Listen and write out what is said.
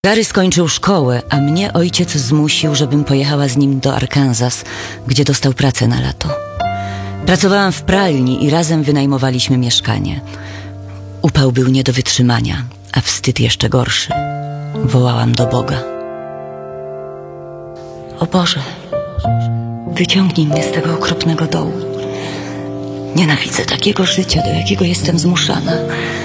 Gary skończył szkołę, a mnie ojciec zmusił, żebym pojechała z nim do Arkansas, gdzie dostał pracę na lato. Pracowałam w pralni i razem wynajmowaliśmy mieszkanie. Upał był nie do wytrzymania, a wstyd jeszcze gorszy. Wołałam do Boga. O Boże, wyciągnij mnie z tego okropnego dołu. Nienawidzę takiego życia, do jakiego jestem zmuszana.